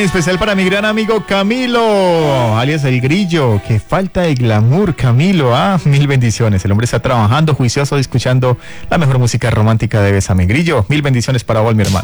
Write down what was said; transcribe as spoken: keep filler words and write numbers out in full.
especial para mi gran amigo Camilo, alias El Grillo. Qué falta de glamour, Camilo. Ah, mil bendiciones. El hombre está trabajando, juicioso, escuchando la mejor música romántica de Bésame, Grillo. Mil bendiciones para vos, mi hermano.